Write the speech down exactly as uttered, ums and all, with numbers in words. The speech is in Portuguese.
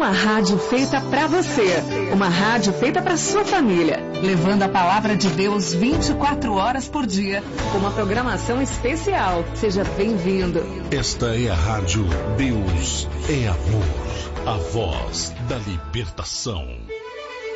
Uma rádio feita pra você. Uma rádio feita pra sua família. Levando a palavra de Deus vinte e quatro horas por dia. Com uma programação especial. Seja bem-vindo. Esta é a rádio Deus é Amor. A voz da libertação.